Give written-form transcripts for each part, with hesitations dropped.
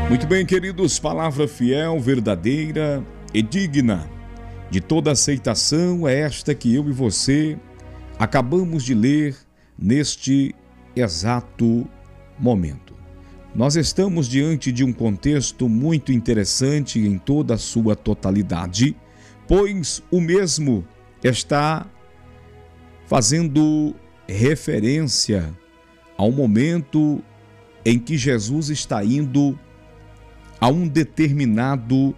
Muito bem, queridos, palavra fiel, verdadeira e digna de toda aceitação é esta que eu e você acabamos de ler neste exato momento. Nós estamos diante de um contexto muito interessante em toda a sua totalidade, pois o mesmo está fazendo referência ao momento em que Jesus está indo a um determinado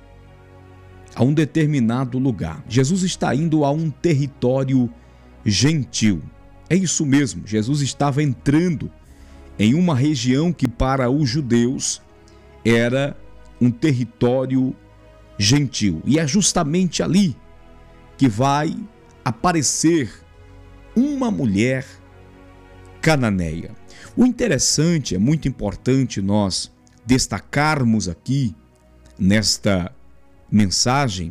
lugar. Jesus está indo a um território gentil. É isso mesmo, Jesus estava entrando em uma região que para os judeus era um território gentil. E é justamente ali que vai aparecer uma mulher cananeia. O interessante, é muito importante nós destacarmos aqui nesta mensagem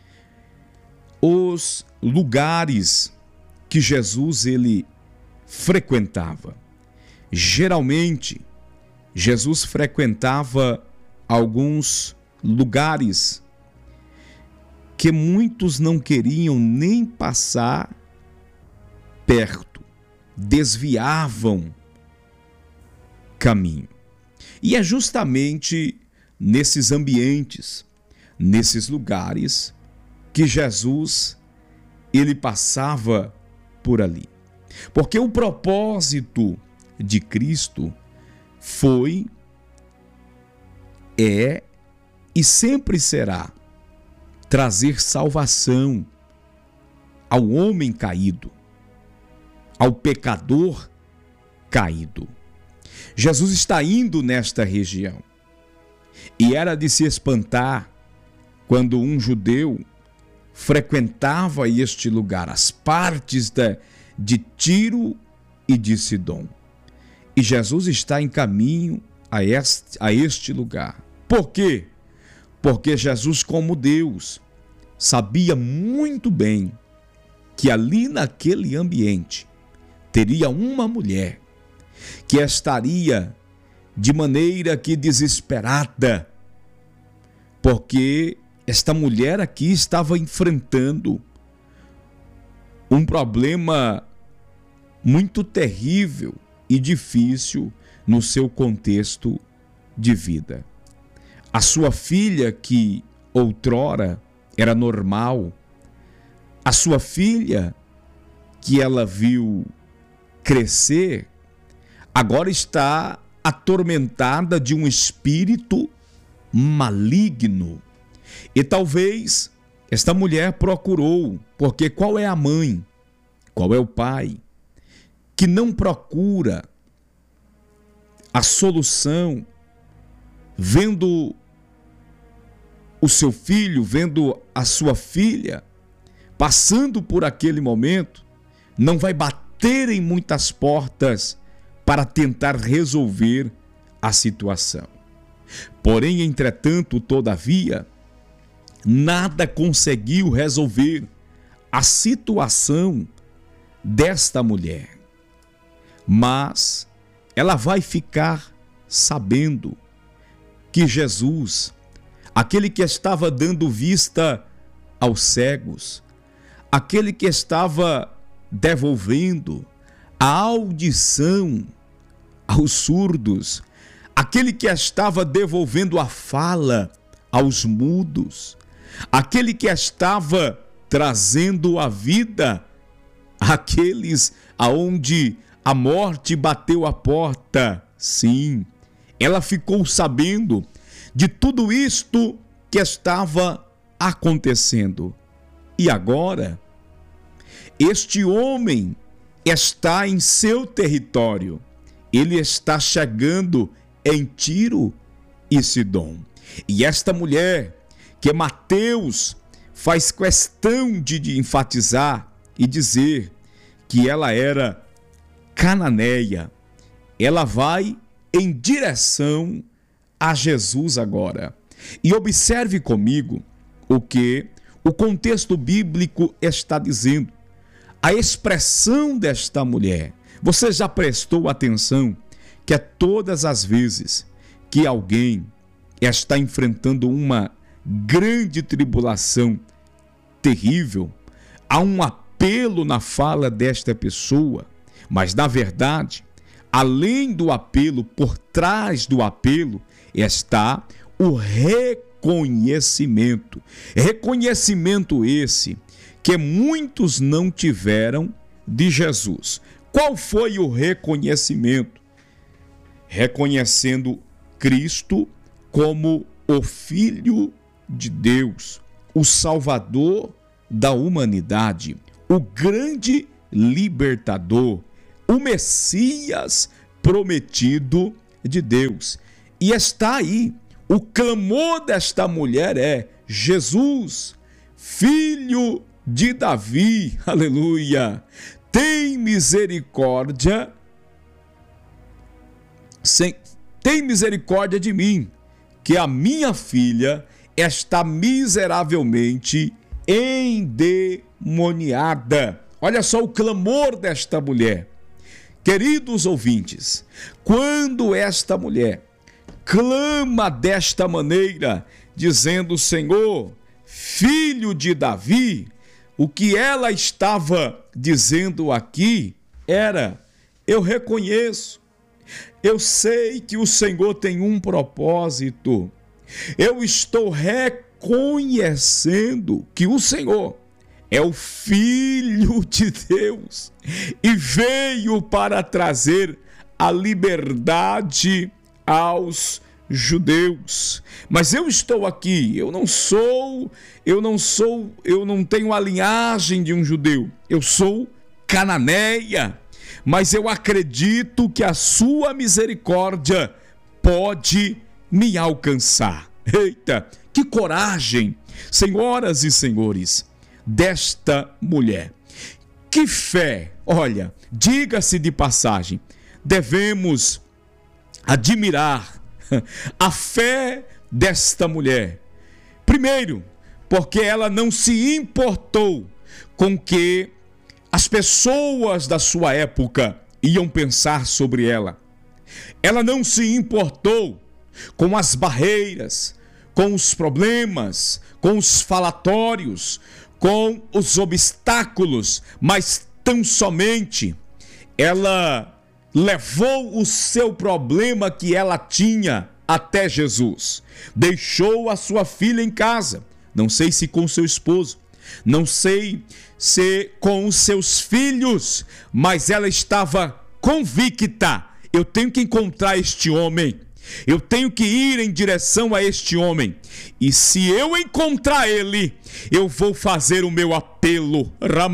os lugares que Jesus ele frequentava. Geralmente, Jesus frequentava alguns lugares que muitos não queriam nem passar perto, desviavam caminho. E é justamente nesses ambientes, nesses lugares, que Jesus ele passava por ali. Porque o propósito de Cristo foi, é e sempre será trazer salvação ao homem caído, ao pecador caído. Jesus está indo nesta região e era de se espantar quando um judeu frequentava este lugar, as partes de Tiro e de Sidom. E Jesus está em caminho a este lugar. Por quê? Porque Jesus, como Deus, sabia muito bem que ali naquele ambiente teria uma mulher que estaria de maneira que desesperada, porque esta mulher aqui estava enfrentando um problema muito terrível e difícil no seu contexto de vida. A sua filha, que outrora era normal, a sua filha, que ela viu crescer, agora está atormentada de um espírito maligno. E talvez esta mulher procurou, porque qual é a mãe, qual é o pai, que não procura a solução, vendo o seu filho, vendo a sua filha, passando por aquele momento, não vai bater em muitas portas para tentar resolver a situação. Porém, entretanto, todavia, nada conseguiu resolver a situação desta mulher. Mas ela vai ficar sabendo que Jesus, aquele que estava dando vista aos cegos, aquele que estava devolvendo a audição aos surdos, aquele que estava devolvendo a fala aos mudos, aquele que estava trazendo a vida àqueles aonde a morte bateu a porta. Sim, ela ficou sabendo de tudo isto que estava acontecendo. E agora, este homem está em seu território. Ele está chegando em Tiro e Sidom. E esta mulher, que Mateus faz questão de enfatizar e dizer que ela era cananeia, ela vai em direção a Jesus agora. E observe comigo o que o contexto bíblico está dizendo. A expressão desta mulher. Você já prestou atenção que é todas as vezes que alguém está enfrentando uma grande tribulação terrível, há um apelo na fala desta pessoa, mas na verdade, além do apelo, por trás do apelo, está o reconhecimento. Reconhecimento esse que muitos não tiveram de Jesus. Qual foi o reconhecimento? Reconhecendo Cristo como o Filho de Deus, o Salvador da humanidade, o grande libertador, o Messias prometido de Deus. E está aí, o clamor desta mulher é: Jesus, filho de Davi, aleluia, tem misericórdia, tem misericórdia de mim, que a minha filha está miseravelmente endemoniada. Olha só o clamor desta mulher. Queridos ouvintes, quando esta mulher clama desta maneira, dizendo: Senhor, filho de Davi, o que ela estava dizendo aqui era: eu reconheço, eu sei que o Senhor tem um propósito, eu estou reconhecendo que o Senhor é o Filho de Deus e veio para trazer a liberdade aos judeus. Mas eu estou aqui, eu não tenho a linhagem de um judeu, eu sou cananeia, mas eu acredito que a sua misericórdia pode me alcançar. Eita, que coragem, senhoras e senhores, desta mulher. Que fé! Olha, diga-se de passagem, devemos admirar a fé desta mulher. Primeiro, porque ela não se importou com o que as pessoas da sua época iam pensar sobre ela. Ela não se importou com as barreiras, com os problemas, com os falatórios, com os obstáculos, mas tão somente ela levou o seu problema que ela tinha até Jesus. Deixou a sua filha em casa, não sei se com seu esposo, não sei se com os seus filhos, mas ela estava convicta: eu tenho que encontrar este homem, eu tenho que ir em direção a este homem, e se eu encontrar ele, eu vou fazer o meu apelo.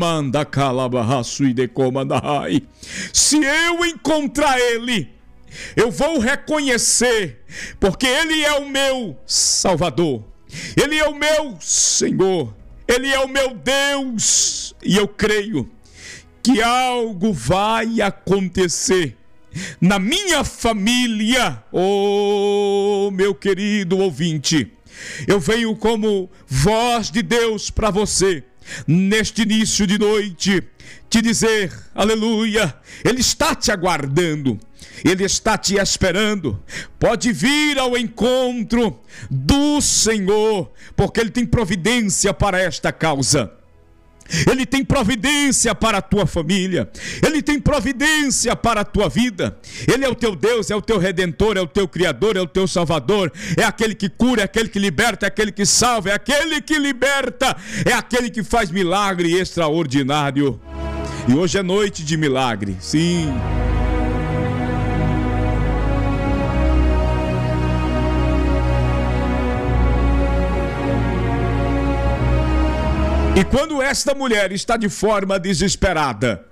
Se eu encontrar ele, eu vou reconhecer, porque ele é o meu Salvador, ele é o meu Senhor, ele é o meu Deus, e eu creio que algo vai acontecer na minha família. Oh, meu querido ouvinte, eu venho como voz de Deus para você neste início de noite te dizer: aleluia, Ele está te aguardando, Ele está te esperando. Pode vir ao encontro do Senhor, porque Ele tem providência para esta causa. Ele tem providência para a tua família, Ele tem providência para a tua vida. Ele é o teu Deus, é o teu Redentor, é o teu Criador, é o teu Salvador, é aquele que cura, é aquele que liberta, é aquele que salva, é aquele que liberta, é aquele que faz milagre extraordinário. E hoje é noite de milagre, sim. E quando esta mulher está de forma desesperada,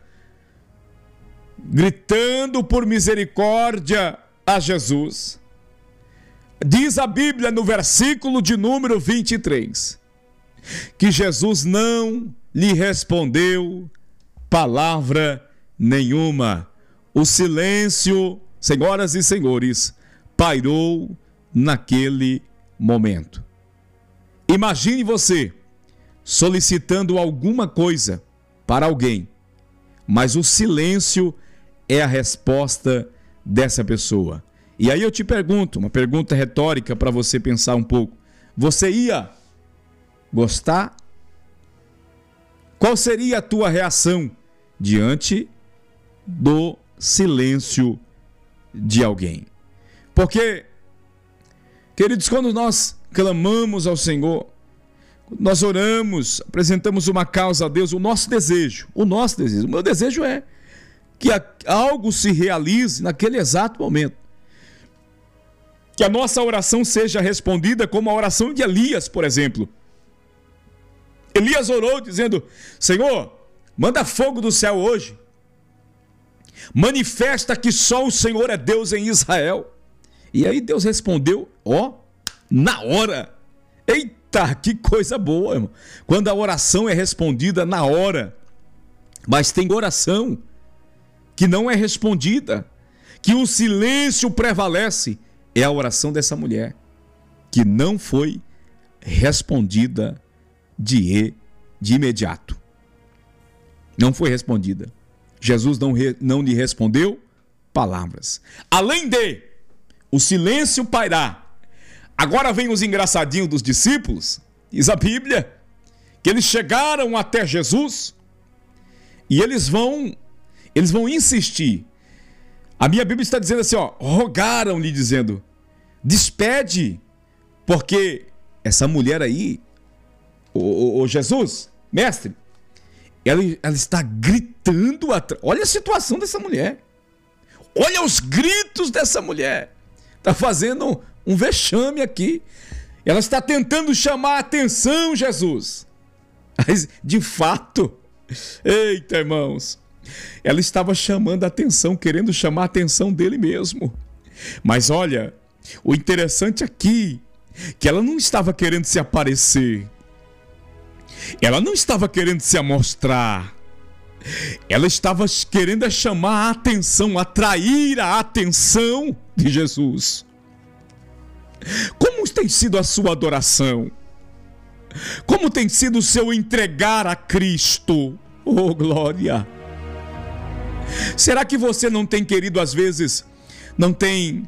gritando por misericórdia a Jesus, diz a Bíblia no versículo de número 23, que Jesus não lhe respondeu palavra nenhuma. O silêncio, senhoras e senhores, pairou naquele momento. Imagine você solicitando alguma coisa para alguém, mas o silêncio é a resposta dessa pessoa. E aí eu te pergunto, uma pergunta retórica para você pensar um pouco. Você ia gostar? Qual seria a tua reação diante do silêncio de alguém? Porque, queridos, quando nós clamamos ao Senhor, nós oramos, apresentamos uma causa a Deus, o meu desejo é que algo se realize naquele exato momento. Que a nossa oração seja respondida como a oração de Elias, por exemplo. Elias orou dizendo: Senhor, manda fogo do céu hoje. Manifesta que só o Senhor é Deus em Israel. E aí Deus respondeu, na hora. Eita, que coisa boa, irmão. Quando a oração é respondida na hora. Mas tem oração que não é respondida, que o silêncio prevalece. É a oração dessa mulher, que não foi respondida de imediato. Não foi respondida. Jesus não lhe respondeu palavras. Além de o silêncio pairar, agora vem os engraçadinhos dos discípulos, diz a Bíblia, que eles chegaram até Jesus e eles vão insistir. A minha Bíblia está dizendo assim, rogaram-lhe dizendo, despede, porque essa mulher aí, Jesus, mestre, ela está gritando atrás. Olha a situação dessa mulher. Olha os gritos dessa mulher. Está fazendo um vexame aqui. Ela está tentando chamar a atenção, Jesus. Mas, de fato, eita, irmãos, ela estava chamando a atenção, querendo chamar a atenção dele mesmo. Mas olha, o interessante aqui, que ela não estava querendo se aparecer. Ela não estava querendo se amostrar. Ela estava querendo chamar a atenção, atrair a atenção de Jesus. Como tem sido a sua adoração? Como tem sido o seu entregar a Cristo? Oh, glória! Será que você não tem querido, às vezes, não tem,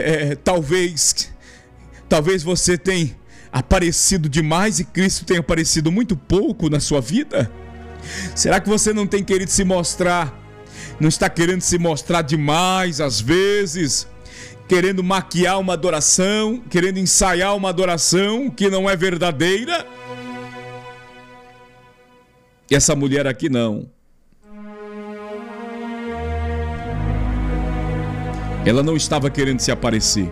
talvez você tenha aparecido demais e Cristo tenha aparecido muito pouco na sua vida? Será que você não tem querido se mostrar, não está querendo se mostrar demais às vezes, querendo maquiar uma adoração, querendo ensaiar uma adoração que não é verdadeira? E essa mulher aqui não. Ela não estava querendo se aparecer.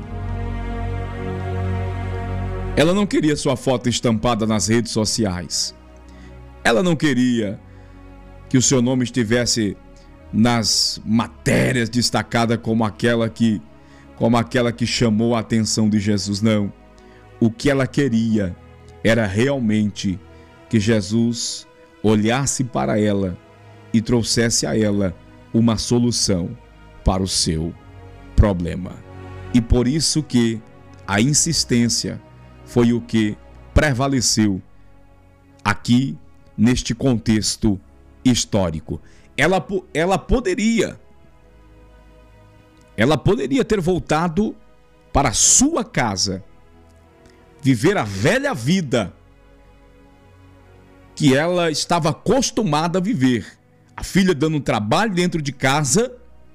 Ela não queria sua foto estampada nas redes sociais. Ela não queria que o seu nome estivesse nas matérias destacadas como aquela que chamou a atenção de Jesus. Não. O que ela queria era realmente que Jesus olhasse para ela e trouxesse a ela uma solução para o seu problema. E por isso que a insistência foi o que prevaleceu aqui neste contexto histórico. Ela poderia ter voltado para a sua casa, viver a velha vida que ela estava acostumada a viver. A filha dando trabalho dentro de casa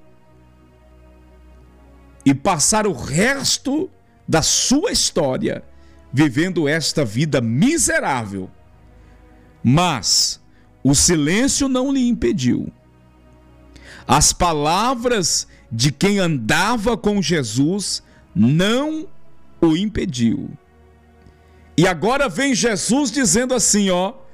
e passar o resto da sua história vivendo esta vida miserável. Mas o silêncio não lhe impediu. As palavras de quem andava com Jesus não o impediu. E agora vem Jesus dizendo assim,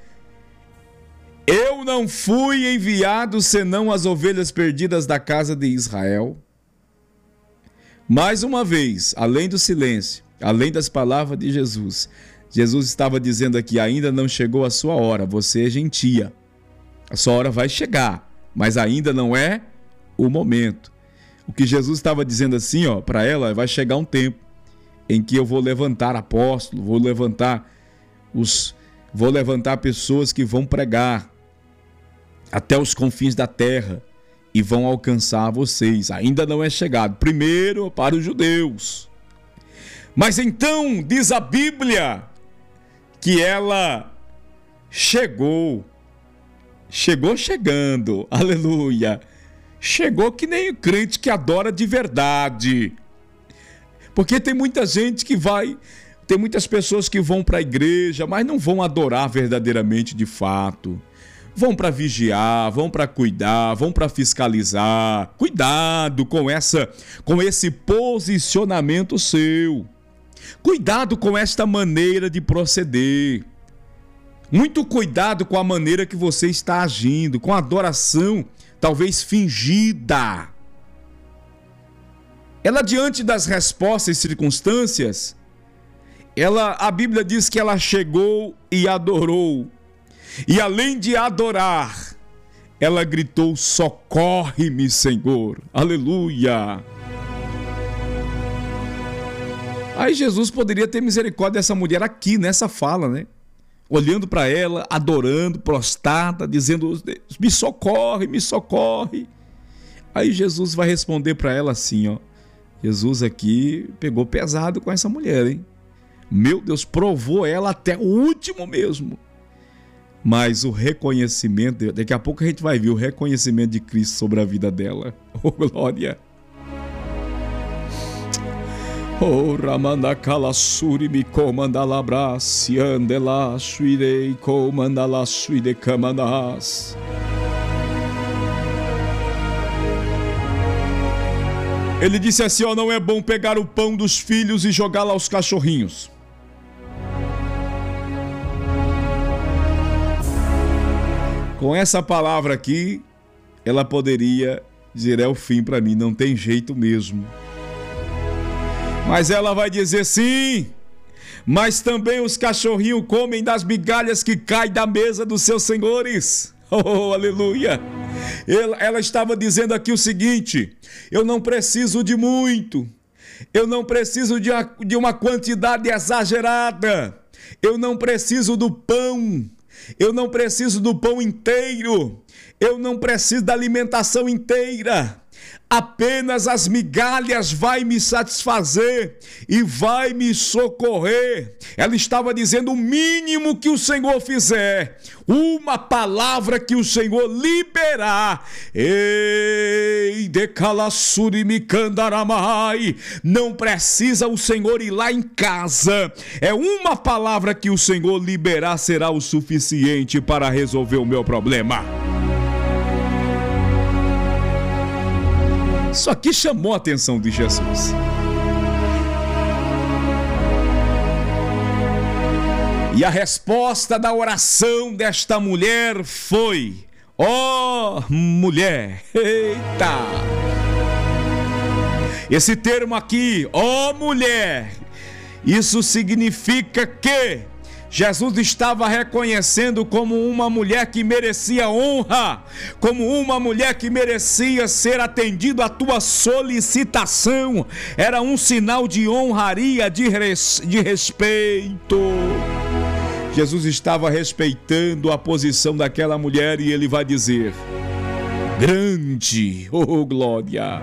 eu não fui enviado senão as ovelhas perdidas da casa de Israel. Mais uma vez, além do silêncio, além das palavras de Jesus, Jesus estava dizendo aqui, ainda não chegou a sua hora, você é gentia. A sua hora vai chegar, mas ainda não é o momento. O que Jesus estava dizendo assim, para ela, vai chegar um tempo em que eu vou levantar apóstolos, vou levantar pessoas que vão pregar até os confins da terra. e vão alcançar vocês. Ainda não é chegado. Primeiro para os judeus. Mas então diz a Bíblia que ela chegou chegando, aleluia. Chegou que nem o crente que adora de verdade. Porque tem muita gente que tem muitas pessoas que vão para a igreja, mas não vão adorar verdadeiramente de fato. Vão para vigiar, vão para cuidar, vão para fiscalizar. Cuidado com esse posicionamento seu. Cuidado com esta maneira de proceder. Muito cuidado com a maneira que você está agindo, com a adoração talvez fingida. Ela, diante das respostas e circunstâncias, a Bíblia diz que ela chegou e adorou. E além de adorar, ela gritou: socorre-me, Senhor. Aleluia. Aí Jesus poderia ter misericórdia dessa mulher aqui, nessa fala, né? Olhando para ela, adorando, prostrada, dizendo: me socorre, me socorre. Aí Jesus vai responder para ela assim, ó. Jesus aqui pegou pesado com essa mulher, hein? Meu Deus, provou ela até o último mesmo. Mas o reconhecimento, daqui a pouco a gente vai ver o reconhecimento de Cristo sobre a vida dela. Oh, glória! Oh, Ramandakala Suri mi comandala brasi andela suirei comandala suide kamanas. Ele disse assim, ó: não é bom pegar o pão dos filhos e jogá-lo aos cachorrinhos. Com essa palavra aqui, ela poderia dizer: é o fim para mim, não tem jeito mesmo. Mas ela vai dizer: sim, mas também os cachorrinhos comem das migalhas que caem da mesa dos seus senhores. Oh, aleluia! Ela estava dizendo aqui o seguinte: eu não preciso de muito, eu não preciso de uma quantidade exagerada, eu não preciso do pão, eu não preciso do pão inteiro, eu não preciso da alimentação inteira. Apenas as migalhas vai me satisfazer e vai me socorrer. Ela estava dizendo: o mínimo que o Senhor fizer, uma palavra que o Senhor liberar, ei, decalassuri me candaramai, não precisa o Senhor ir lá em casa, é uma palavra que o Senhor liberar será o suficiente para resolver o meu problema. Isso aqui chamou a atenção de Jesus. E a resposta da oração desta mulher foi: ó mulher, eita! Esse termo aqui, ó mulher, isso significa que Jesus estava reconhecendo como uma mulher que merecia honra, como uma mulher que merecia ser atendido à tua solicitação. Era um sinal de honraria, de respeito. Jesus estava respeitando a posição daquela mulher e ele vai dizer: grande, oh glória,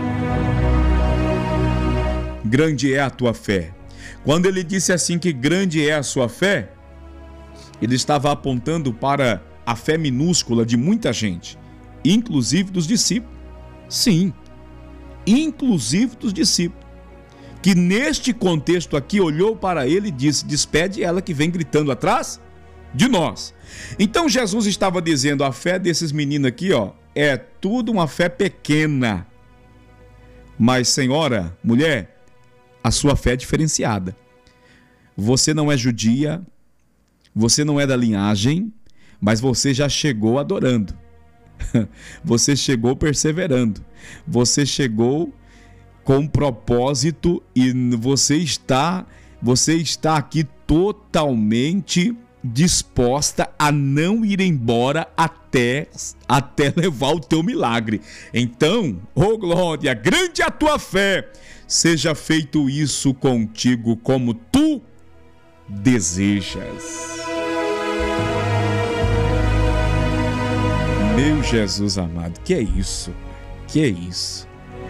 grande é a tua fé. Quando ele disse assim que grande é a sua fé, ele estava apontando para a fé minúscula de muita gente, inclusive dos discípulos. Sim, inclusive dos discípulos, que neste contexto aqui olhou para ele e disse: despede ela que vem gritando atrás de nós. Então Jesus estava dizendo: a fé desses meninos aqui, ó, é tudo uma fé pequena. Mas, senhora, mulher, a sua fé é diferenciada. Você não é judia, você não é da linhagem, mas você já chegou adorando. Você chegou perseverando. Você chegou com propósito e você está aqui totalmente disposta a não ir embora até levar o teu milagre. Então, oh glória, grande é a tua fé. Seja feito isso contigo como tu desejas. Meu Jesus amado, que é isso? Que é isso?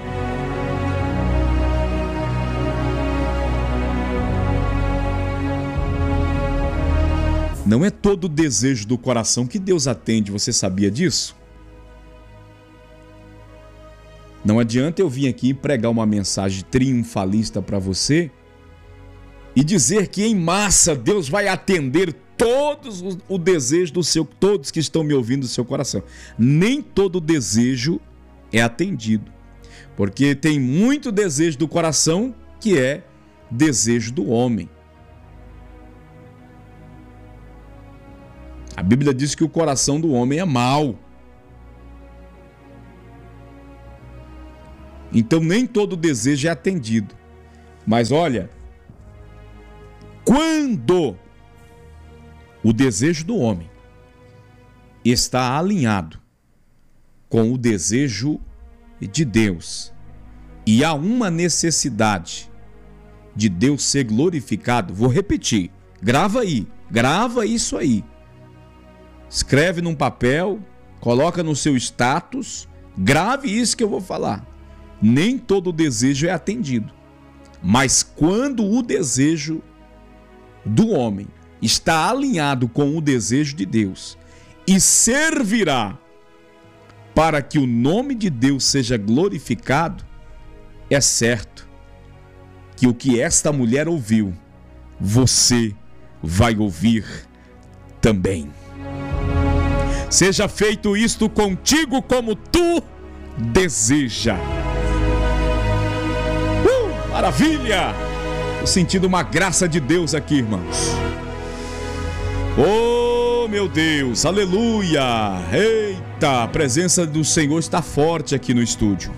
Não é todo o desejo do coração que Deus atende, você sabia disso? Não adianta eu vir aqui pregar uma mensagem triunfalista para você e dizer que em massa Deus vai atender todos o desejo todos que estão me ouvindo do seu coração. Nem todo desejo é atendido, porque tem muito desejo do coração que é desejo do homem. A Bíblia diz que o coração do homem é mau. Então nem todo desejo é atendido. Mas olha, quando o desejo do homem está alinhado com o desejo de Deus e há uma necessidade de Deus ser glorificado, vou repetir, grava isso aí. Escreve num papel, coloca no seu status, grave isso que eu vou falar. Nem todo desejo é atendido, mas quando o desejo do homem está alinhado com o desejo de Deus e servirá para que o nome de Deus seja glorificado, é certo que o que esta mulher ouviu, você vai ouvir também. Seja feito isto contigo como tu deseja. Maravilha! Tô sentindo uma graça de Deus aqui, irmãos. Oh, meu Deus, aleluia! Eita, a presença do Senhor está forte aqui no estúdio.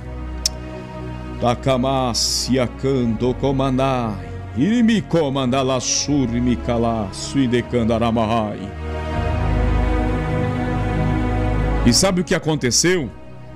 Takamassia canto comanai, irimi comandala surimi kala, suidekandaramahai. E sabe o que aconteceu?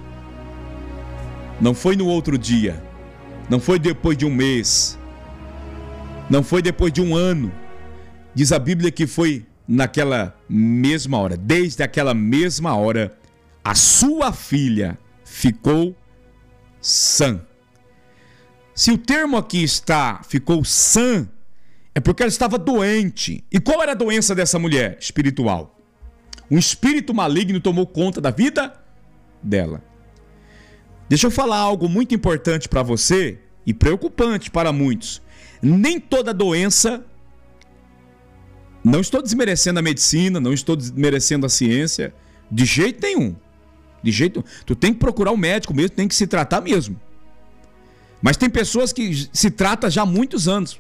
Não foi no outro dia, não foi depois de um mês, não foi depois de um ano. Diz a Bíblia que foi naquela mesma hora, desde aquela mesma hora, a sua filha ficou sã. Se o termo aqui está, ficou sã, é porque ela estava doente. E qual era a doença dessa mulher? Espiritual. Um espírito maligno tomou conta da vida dela. Deixa eu falar algo muito importante para você e preocupante para muitos. Nem toda doença, não estou desmerecendo a medicina, não estou desmerecendo a ciência, de jeito nenhum. De jeito, tu tem que procurar um médico mesmo, tem que se tratar mesmo. Mas tem pessoas que se tratam já há muitos anos.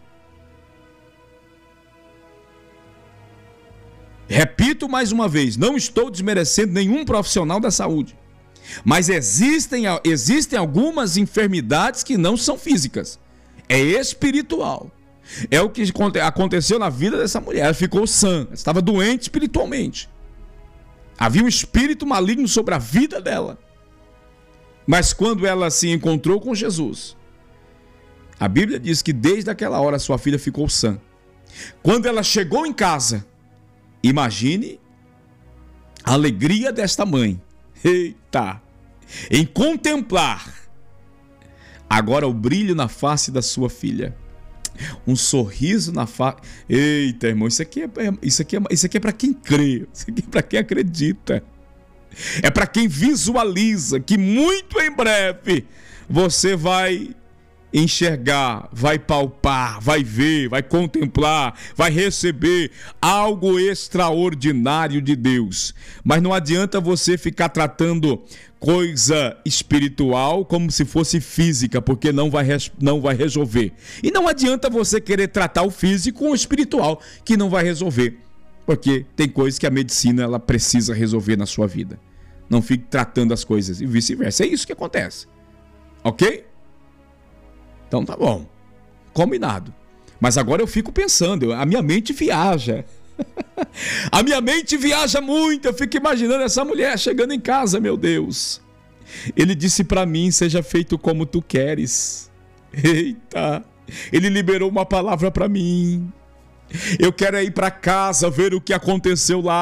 Repito mais uma vez, não estou desmerecendo nenhum profissional da saúde. Mas existem algumas enfermidades que não são físicas. É espiritual. É o que aconteceu na vida dessa mulher. Ela ficou sã, estava doente espiritualmente. Havia um espírito maligno sobre a vida dela. Mas quando ela se encontrou com Jesus, a Bíblia diz que desde aquela hora sua filha ficou sã. Quando ela chegou em casa, imagine a alegria desta mãe. Eita! Em contemplar agora o brilho na face da sua filha. Um sorriso na face. Eita, irmão, isso aqui é para quem crê. Isso aqui é para quem acredita. É para quem visualiza que muito em breve você vai enxergar, vai palpar, vai ver, vai contemplar, vai receber algo extraordinário de Deus. Mas não adianta você ficar tratando coisa espiritual como se fosse física, porque não vai resolver. E não adianta você querer tratar o físico com o espiritual, que não vai resolver. Porque tem coisas que a medicina ela precisa resolver na sua vida. Não fique tratando as coisas e vice-versa. É isso que acontece. Ok? Então tá bom. Combinado. Mas agora eu fico pensando, a minha mente viaja. A minha mente viaja muito. Eu fico imaginando essa mulher chegando em casa, meu Deus. Ele disse para mim, seja feito como tu queres. Eita. Ele liberou uma palavra para mim. Eu quero ir para casa ver o que aconteceu lá.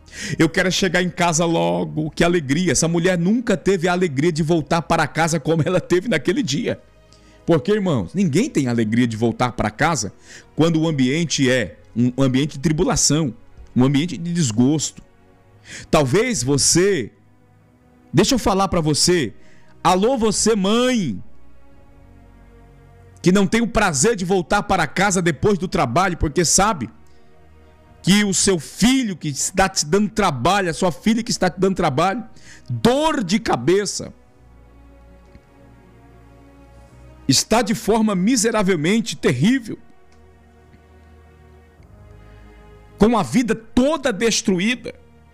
Eu quero chegar em casa logo, que alegria. Essa mulher nunca teve a alegria de voltar para casa como ela teve naquele dia. Porque, irmãos, ninguém tem alegria de voltar para casa quando o ambiente é um ambiente de tribulação, um ambiente de desgosto. Talvez você... Deixa eu falar para você. Alô, você mãe, que não tem o prazer de voltar para casa depois do trabalho, porque sabe que o seu filho que está te dando trabalho, a sua filha que está te dando trabalho, dor de cabeça, está de forma miseravelmente terrível, com a vida toda destruída.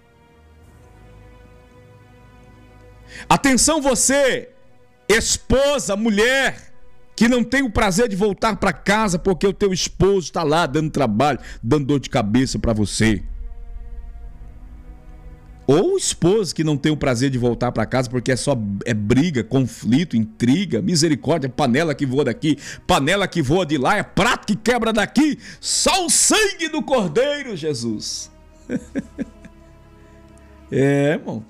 Atenção você, esposa, mulher, que não tem o prazer de voltar para casa porque o teu esposo está lá dando trabalho, dando dor de cabeça para você. Ou esposa que não tem o prazer de voltar para casa porque é briga, conflito, intriga, misericórdia, panela que voa daqui, panela que voa de lá, é prato que quebra daqui, só o sangue do Cordeiro, Jesus. Irmão.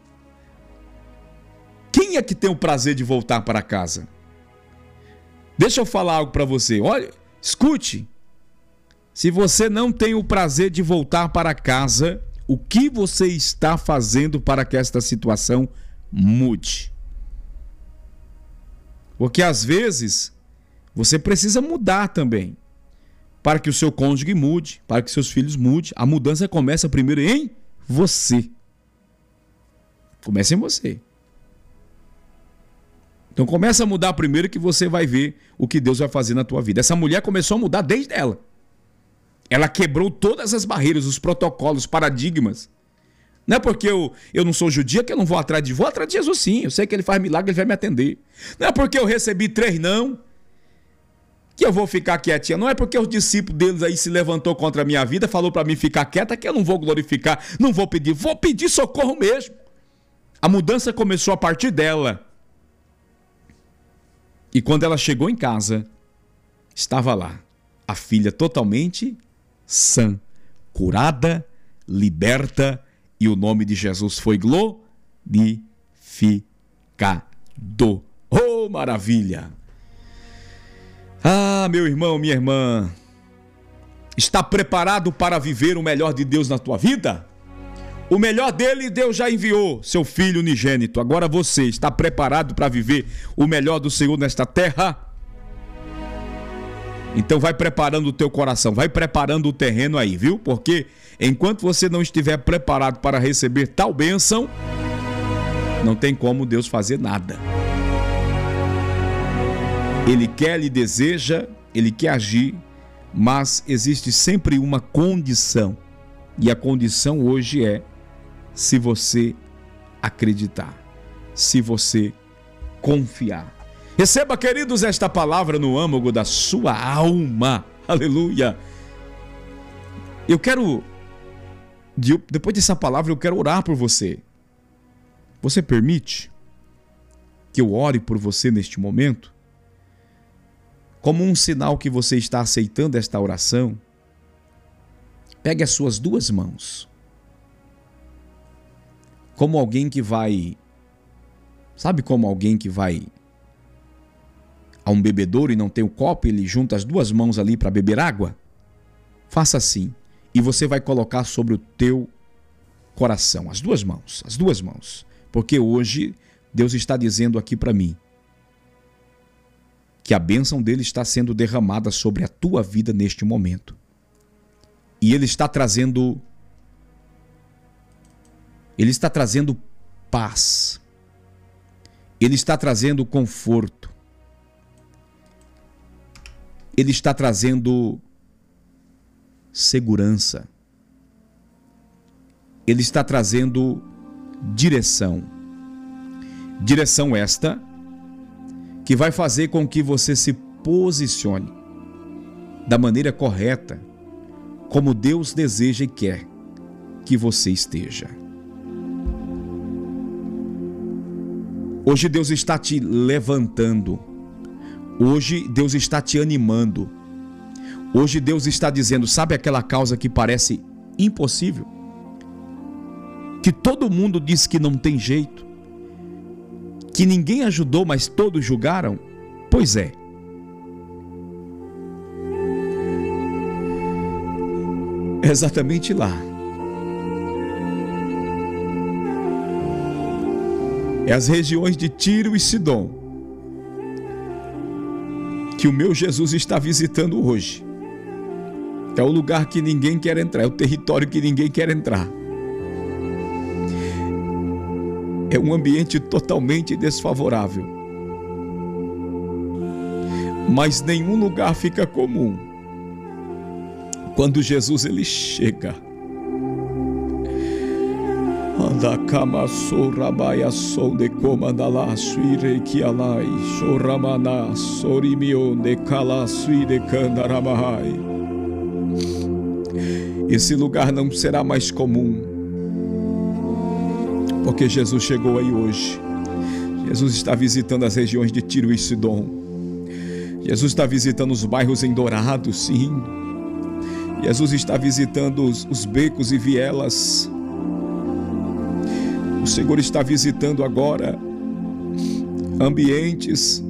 Quem é que tem o prazer de voltar para casa? Deixa eu falar algo para você. Olha, escute. Se você não tem o prazer de voltar para casa, o que você está fazendo para que esta situação mude? Porque às vezes você precisa mudar também, para que o seu cônjuge mude, para que seus filhos mudem. A mudança começa primeiro em você. Começa em você. Então começa a mudar primeiro que você vai ver o que Deus vai fazer na tua vida. Essa mulher começou a mudar desde ela. Ela quebrou todas as barreiras, os protocolos, os paradigmas. Não é porque eu não sou judia que eu não vou atrás de... Vou atrás de Jesus sim, eu sei que ele faz milagre, ele vai me atender. Não é porque eu recebi 3 não que eu vou ficar quietinha. Não é porque os discípulos deles aí se levantou contra a minha vida, falou para mim ficar quieta, que eu não vou glorificar, não vou pedir socorro mesmo. A mudança começou a partir dela. E quando ela chegou em casa, estava lá a filha totalmente sã, curada, liberta, e o nome de Jesus foi glorificado. Oh, maravilha! Ah, meu irmão, minha irmã, está preparado para viver o melhor de Deus na tua vida? O melhor dele Deus já enviou, seu Filho unigênito. Agora você está preparado para viver o melhor do Senhor nesta terra? Então vai preparando o teu coração, vai preparando o terreno aí, viu? Porque enquanto você não estiver preparado para receber tal bênção, não tem como Deus fazer nada. Ele quer, ele deseja, ele quer agir, mas existe sempre uma condição. E a condição hoje é se você acreditar, se você confiar. Receba, queridos, esta palavra no âmago da sua alma. Aleluia. Eu quero, depois dessa palavra, eu quero orar por você. Você permite que eu ore por você neste momento? Como um sinal que você está aceitando esta oração, pegue as suas 2 mãos. Como alguém que vai... Sabe como alguém que vai a um bebedouro e não tem o copo, ele junta as 2 mãos ali para beber água? Faça assim. E você vai colocar sobre o teu coração. As 2 mãos. As 2 mãos. Porque hoje Deus está dizendo aqui para mim que a bênção dele está sendo derramada sobre a tua vida neste momento. E ele está trazendo paz. Ele está trazendo conforto. Ele está trazendo segurança. Ele está trazendo direção. Direção esta que vai fazer com que você se posicione da maneira correta, como Deus deseja e quer que você esteja. Hoje Deus está te levantando. Hoje Deus está te animando. Hoje Deus está dizendo, sabe aquela causa que parece impossível? que todo mundo disse que não tem jeito, que ninguém ajudou, mas todos julgaram? Pois é. Exatamente lá. É as regiões de Tiro e Sidom que o meu Jesus está visitando hoje. É o lugar que ninguém quer entrar, é o território que ninguém quer entrar. É um ambiente totalmente desfavorável. Mas nenhum lugar fica comum quando Jesus ele chega. Andakama sorabaya sonde comandala suire kialai soramana sorimion de kala suire kandaramahai. Esse lugar não será mais comum, porque Jesus chegou aí hoje. Jesus está visitando as regiões de Tiro e Sidom. Jesus está visitando os bairros em Dourados, sim. Jesus está visitando os becos e vielas. O Senhor está visitando agora ambientes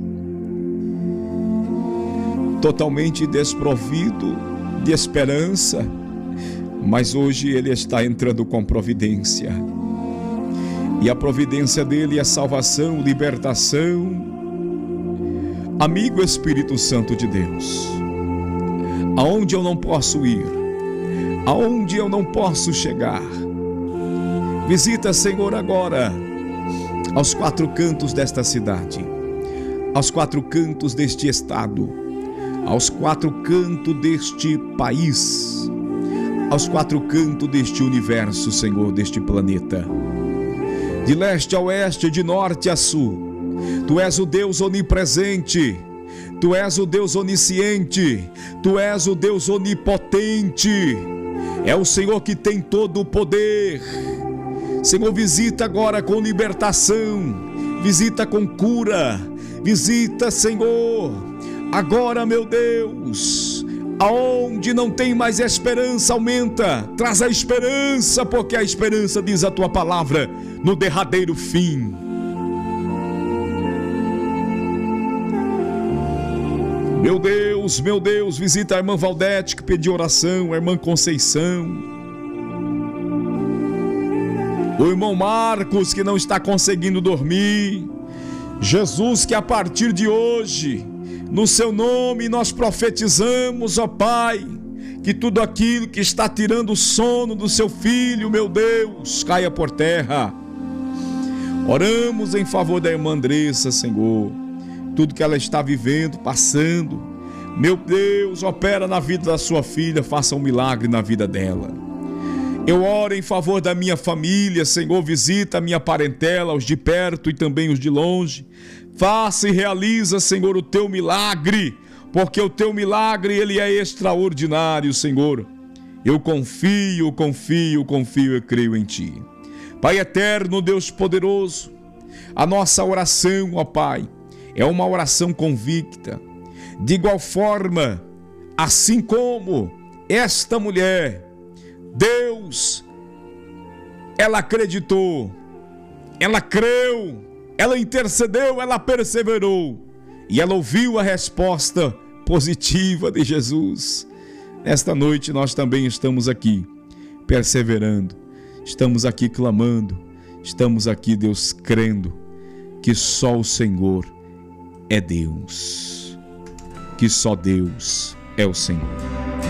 totalmente desprovido de esperança, mas hoje Ele está entrando com providência. E a providência dele é salvação, libertação. Amigo Espírito Santo de Deus, aonde eu não posso ir, aonde eu não posso chegar, visita, Senhor, agora aos quatro cantos desta cidade, aos quatro cantos deste estado, aos quatro cantos deste país, aos quatro cantos deste universo, Senhor, deste planeta. De leste a oeste, de norte a sul, Tu és o Deus onipresente, Tu és o Deus onisciente, Tu és o Deus onipotente, é o Senhor que tem todo o poder. Senhor, visita agora com libertação, visita com cura, visita, Senhor, agora, meu Deus, aonde não tem mais esperança, aumenta, traz a esperança, porque a esperança, diz a Tua palavra, no derradeiro fim. Meu Deus, visita a irmã Valdete que pediu oração, a irmã Conceição, o irmão Marcos que não está conseguindo dormir. Jesus, que a partir de hoje, no Seu nome nós profetizamos, ó Pai, que tudo aquilo que está tirando o sono do Seu filho, meu Deus, caia por terra. Oramos em favor da irmã Andressa, Senhor, tudo que ela está vivendo, passando, meu Deus, opera na vida da sua filha, faça um milagre na vida dela. Eu oro em favor da minha família, Senhor, visita a minha parentela, os de perto e também os de longe. Faça e realiza, Senhor, o Teu milagre, porque o Teu milagre, ele é extraordinário, Senhor. Eu confio e creio em Ti. Pai eterno, Deus poderoso, a nossa oração, ó Pai, é uma oração convicta. De igual forma, assim como esta mulher, Deus, ela acreditou, ela creu, ela intercedeu, ela perseverou e ela ouviu a resposta positiva de Jesus. Esta noite nós também estamos aqui perseverando, estamos aqui clamando, estamos aqui, Deus, crendo que só o Senhor é Deus, que só Deus é o Senhor.